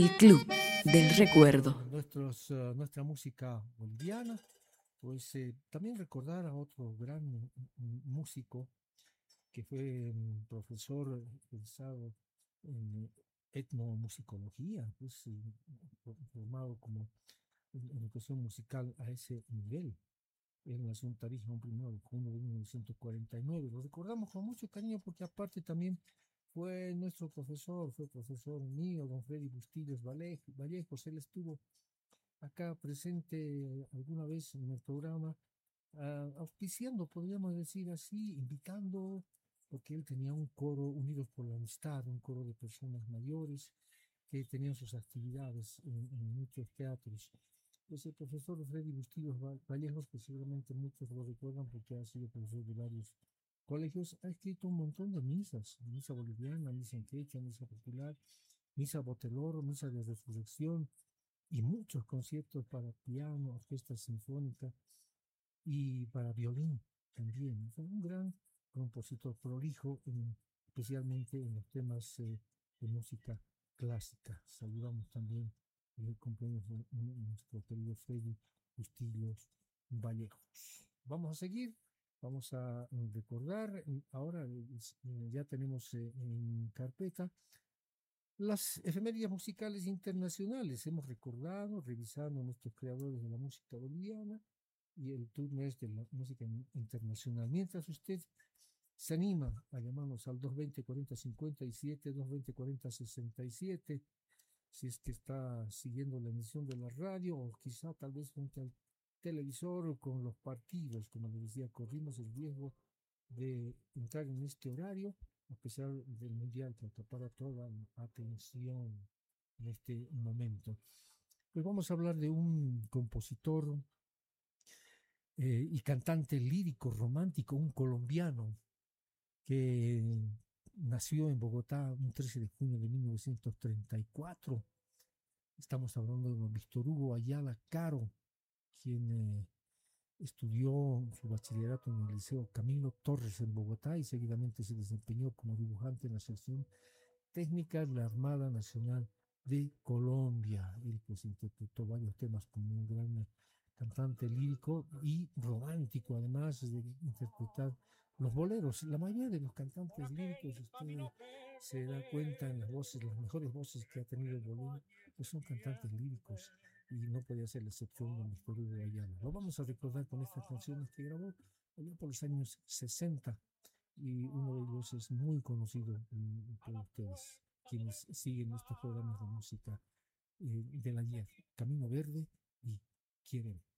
El Club del Recuerdo. Nuestra música boliviana, pues también recordar a otro gran músico que fue profesor egresado en etnomusicología, pues formado como en educación musical a ese nivel. Él nació en Tarija un 1 de junio de 1949. Lo recordamos con mucho cariño porque aparte también fue nuestro profesor, fue profesor mío, don Freddy Bustillos Vallejos. Él estuvo acá presente alguna vez en el programa, auspiciando, podríamos decir así, invitando, porque él tenía un coro Unidos por la Amistad, un coro de personas mayores que tenían sus actividades en muchos teatros. Pues el profesor Freddy Bustillos Vallejos, que seguramente muchos lo recuerdan porque ha sido profesor de varios colegios, ha escrito un montón de misas, misa boliviana, misa en quechua, misa popular, misa boteloro, misa de resurrección, y muchos conciertos para piano, orquesta sinfónica y para violín también. Fue un gran compositor prolijo, especialmente en los temas de música clásica. Saludamos también el cumpleaños de nuestro querido Freddy Bustillos Vallejos. Vamos a seguir, vamos a recordar. Ahora ya tenemos en carpeta las efemérides musicales internacionales. Hemos recordado, revisado nuestros creadores de la música boliviana y el turno es de la música internacional. Mientras usted se anima a llamarnos al 220-40-57, 220-40-67, si es que está siguiendo la emisión de la radio o quizá tal vez frente al televisor con los partidos, como les decía, corrimos el riesgo de entrar en este horario a pesar del mundial que acapara toda la atención en este momento. Pues vamos a hablar de un compositor y cantante lírico romántico, un colombiano que nació en Bogotá un 13 de junio de 1934. Estamos hablando de don Víctor Hugo Ayala Caro, quien estudió su bachillerato en el Liceo Camilo Torres en Bogotá y seguidamente se desempeñó como dibujante en la sección técnica de la Armada Nacional de Colombia. Él pues interpretó varios temas como un gran cantante lírico y romántico, además de interpretar los boleros. La mayoría de los cantantes líricos, usted se da cuenta en las voces, las mejores voces que ha tenido el bolero, pues son cantantes líricos y no podía ser la excepción de Víctor Hugo Ayala. Lo vamos a recordar con estas canciones que grabó allá por los años 60 y uno de ellos es muy conocido por ustedes, quienes siguen estos programas de música del ayer, Camino Verde y Quieren.